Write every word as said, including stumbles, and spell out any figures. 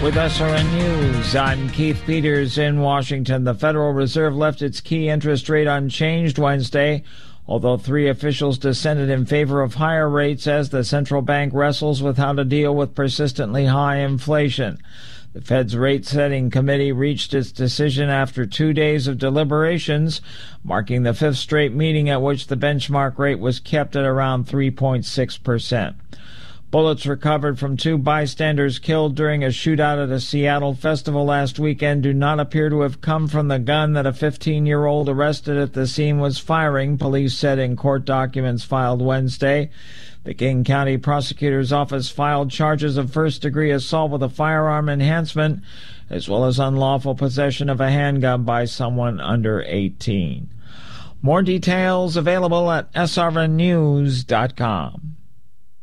With S R N News, I'm Keith Peters in Washington. The Federal Reserve left its key interest rate unchanged Wednesday, although three officials dissented in favor of higher rates as the central bank wrestles with how to deal with persistently high inflation. The Fed's rate-setting committee reached its decision after two days of deliberations, marking the fifth straight meeting at which the benchmark rate was kept at around three point six percent. Bullets recovered from two bystanders killed during a shootout at a Seattle festival last weekend do not appear to have come from the gun that a fifteen-year-old arrested at the scene was firing, police said in court documents filed Wednesday. The King County Prosecutor's Office filed charges of first-degree assault with a firearm enhancement, as well as unlawful possession of a handgun by someone under eighteen. More details available at S R N news dot com.